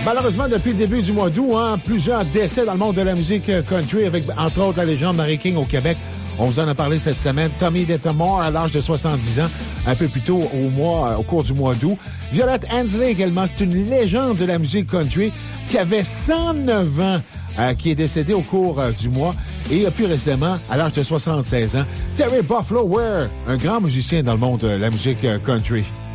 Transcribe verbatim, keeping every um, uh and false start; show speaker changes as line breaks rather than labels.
Malheureusement, depuis le début du mois d'août, hein, plusieurs décès dans le monde de la musique country, avec entre autres la légende Larry King au Québec. On vous en a parlé cette semaine. Tommy Dettamore à l'âge de soixante-dix ans, un peu plus tôt au mois, au cours du mois d'août. Violette Hensley également, c'est une légende de la musique country qui avait cent neuf ans, euh, qui est décédée au cours euh, du mois. Et plus récemment, à l'âge de soixante-seize ans, Terry Buffalo Ware, un grand musicien dans le monde de la musique euh, country.